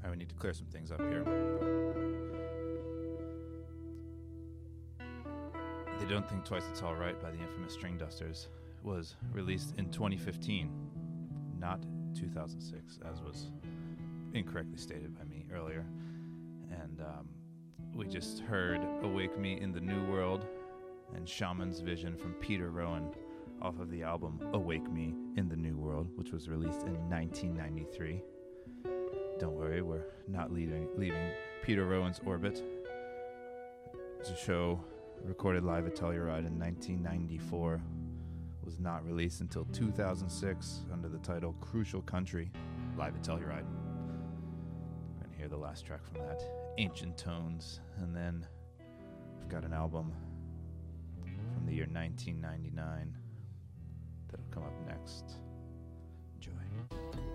we need to clear some things up here. They Don't Think Twice, It's All Right by the infamous String Dusters was released in 2015, not 2006, as was incorrectly stated by me earlier. And we just heard Awake Me in the New World and Shaman's Vision from Peter Rowan off of the album Awake Me in the New World, which was released in 1993. Don't worry, we're not leaving Peter Rowan's orbit. It's a show recorded live at Telluride in 1994. Was not released until 2006 under the title Crucial Country, live at Telluride. We're going to hear the last track from that, Ancient Tones, and then we've got an album from the year 1999 that'll come up next. Enjoy.